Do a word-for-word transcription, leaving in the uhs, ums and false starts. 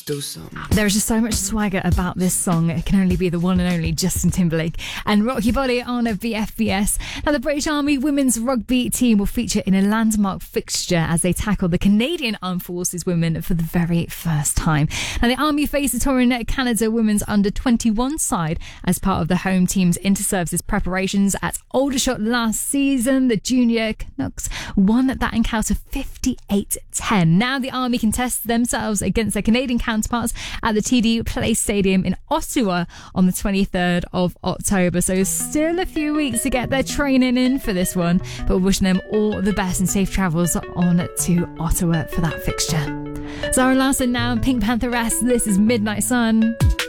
do something. There is just so much swagger about this song. It can only be the one and only Justin Timberlake and Rock Your Body on a V F B S. Now, the British Army women's rugby team will feature in a landmark fixture as they tackle the Canadian Armed Forces women for the very first time. Now, the Army face the touring Canada women's under twenty-one side as part of the home team's inter-services preparations at Aldershot last season. The junior Canucks won that encounter fifty-eight ten. Now the Army can test themselves against their Canadian counterparts at the T D Place Stadium in Ottawa on the twenty-third of October. So still a few weeks to get their training in for this one, but we're wishing them all the best and safe travels on to Ottawa for that fixture. Zara Larsson now, Pink Pantheress. This is Midnight Sun.